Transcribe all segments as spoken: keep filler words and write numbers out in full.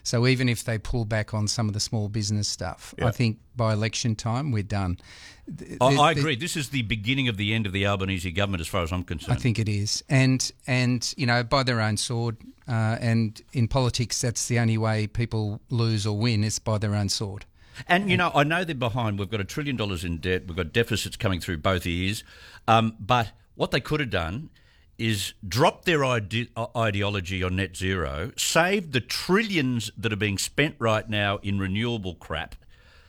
So even if they pull back on some of the small business stuff, Yeah. I think by election time we're done. I, I agree. This is the beginning of the end of the Albanese government, as far as I'm concerned. I think it is, and and you know, by their own sword. Uh, and in politics, that's the only way people lose or win is by their own sword. And, you know, I know they're behind. We've got a trillion dollars in debt. We've got deficits coming through both ears. Um, but what they could have done is drop their ide- ideology on net zero, save the trillions that are being spent right now in renewable crap,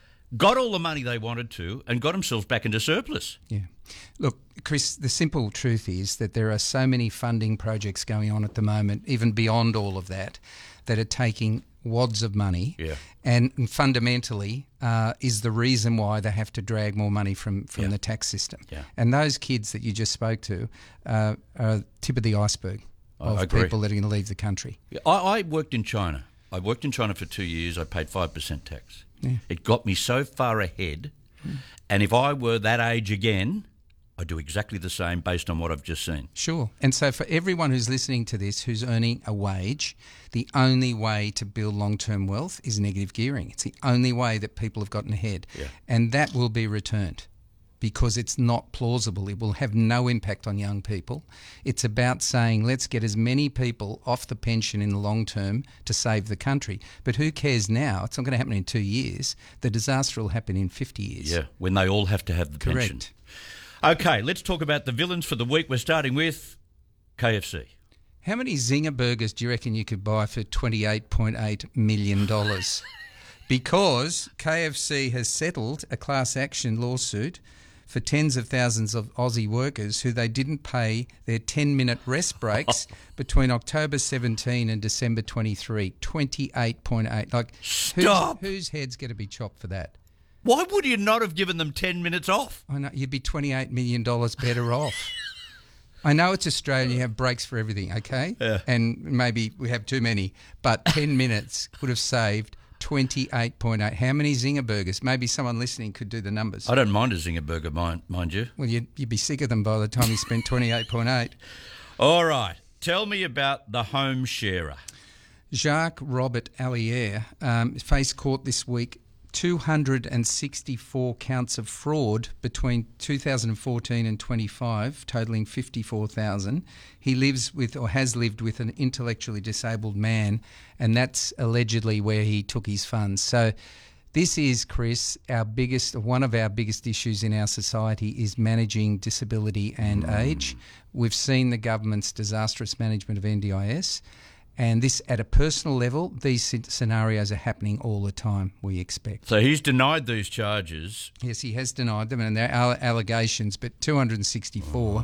got all the money they wanted to, and got themselves back into surplus. Yeah. Look, Chris, the simple truth is that there are so many funding projects going on at the moment, even beyond all of that, that are taking wads of money, yeah. and fundamentally uh, is the reason why they have to drag more money from, from yeah. the tax system. Yeah. And those kids that you just spoke to uh, are tip of the iceberg of I agree. people that are going to leave the country. Yeah, I, I worked in China. I worked in China for two years. I paid five percent tax. Yeah. It got me so far ahead, mm. and if I were that age again, I do exactly the same based on what I've just seen. Sure. And so for everyone who's listening to this who's earning a wage, the only way to build long-term wealth is negative gearing. It's the only way that people have gotten ahead. Yeah. And that will be returned because it's not plausible. It will have no impact on young people. It's about saying let's get as many people off the pension in the long term to save the country. But who cares now? It's not going to happen in two years. The disaster will happen in fifty years. Yeah, when they all have to have the Correct. pension. Okay, let's talk about the villains for the week. We're starting with K F C. How many Zinger burgers do you reckon you could buy for twenty-eight point eight million dollars? Because K F C has settled a class action lawsuit for tens of thousands of Aussie workers who they didn't pay their ten-minute rest breaks between October seventeenth and December twenty-three. twenty-eight point eight. Like, Stop! Whose, whose head's going to be chopped for that? Why would you not have given them ten minutes off? I know, you'd be twenty-eight million dollars better off. I know it's Australia, you have breaks for everything, okay? Yeah. And maybe we have too many, but ten minutes would have saved twenty-eight point eight. How many Zinger burgers? Maybe someone listening could do the numbers. I don't mind a Zinger burger, mind, mind you. Well, you'd, you'd be sick of them by the time you spent twenty-eight point eight. All right, tell me about the home sharer. Jacques Robert Allier um, faced court this week two hundred sixty-four counts of fraud between two thousand fourteen and twenty-five, totalling fifty-four thousand. He lives with or has lived with an intellectually disabled man, and that's allegedly where he took his funds. So this is, Chris, our biggest, one of our biggest issues in our society is managing disability and mm. age. We've seen the government's disastrous management of N D I S. And this, at a personal level, these scenarios are happening all the time, we expect. So he's denied these charges. Yes, he has denied them, and they're allegations, but two hundred sixty-four,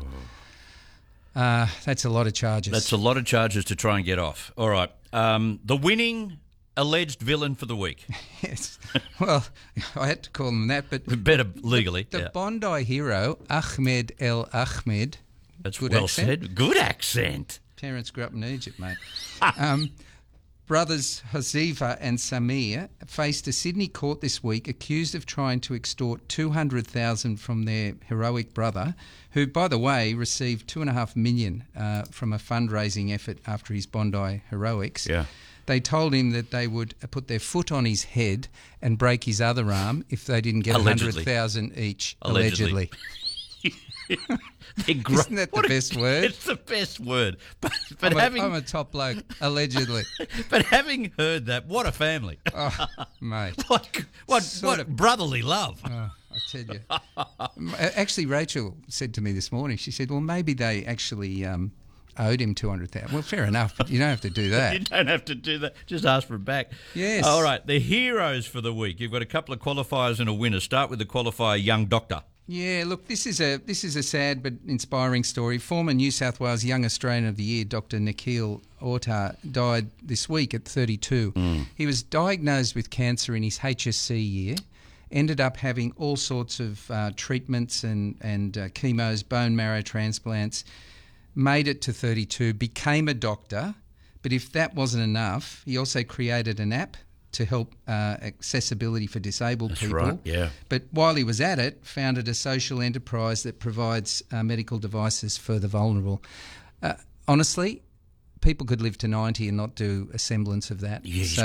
oh. uh, that's a lot of charges. That's a lot of charges to try and get off. All right. Um, the winning alleged villain for the week. Yes. Well, I had to call him that, but... Better legally. The, the yeah. Bondi hero, Ahmed El Ahmed. That's good well accent. said. Good accent. Parents grew up in Egypt, mate. um, brothers Hazifa and Samir faced a Sydney court this week accused of trying to extort two hundred thousand dollars from their heroic brother, who, by the way, received two point five million dollars uh, from a fundraising effort after his Bondi heroics. Yeah. They told him that they would put their foot on his head and break his other arm if they didn't get one hundred thousand dollars each, allegedly. allegedly. Gr- Isn't that the best a, word? It's the best word. But, but I'm, having, a, I'm a top bloke, allegedly. But having heard that, what a family. Oh, mate. what what, what of, brotherly love. Oh, I tell you. Actually, Rachel said to me this morning, she said, well, maybe they actually um, owed him two hundred thousand dollars. Well, fair enough, but you don't have to do that. You don't have to do that. Just ask for it back. Yes. All right, the heroes for the week. You've got a couple of qualifiers and a winner. Start with the qualifier, Young Doctor. Yeah, look, this is a this is a sad but inspiring story. Former New South Wales Young Australian of the Year, Doctor Nikhil Autar, died this week at thirty-two. Mm. He was diagnosed with cancer in his H S C year, ended up having all sorts of uh, treatments and, and uh, chemos, bone marrow transplants, made it to thirty-two, became a doctor, but if that wasn't enough, he also created an app to help uh, accessibility for disabled That's people. Right, yeah. But while he was at it, founded a social enterprise that provides uh, medical devices for the vulnerable. Uh, honestly, people could live to ninety and not do a semblance of that. Yeah, so